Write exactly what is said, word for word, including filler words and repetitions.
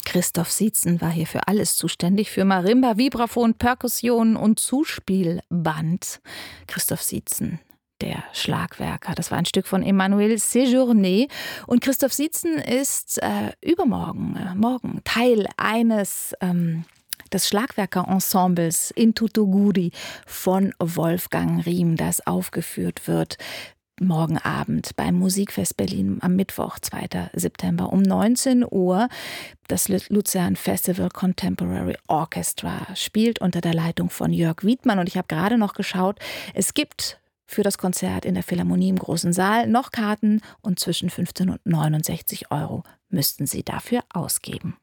Christoph Sietzen war hier für alles zuständig, für Marimba, Vibraphon, Perkussion und Zuspielband. Christoph Sietzen, der Schlagwerker. Das war ein Stück von Emmanuel Séjourné. Und Christoph Sietzen ist äh, übermorgen, äh, morgen Teil eines ähm, des Schlagwerker-Ensembles in Tutuguri von Wolfgang Riem, das aufgeführt wird morgen Abend beim Musikfest Berlin am Mittwoch, zweiten September um neunzehn Uhr. Das Luzern Festival Contemporary Orchestra spielt unter der Leitung von Jörg Wiedmann. Und ich habe gerade noch geschaut, es gibt für das Konzert in der Philharmonie im Großen Saal noch Karten und zwischen fünfzehn und neunundsechzig Euro müssten Sie dafür ausgeben.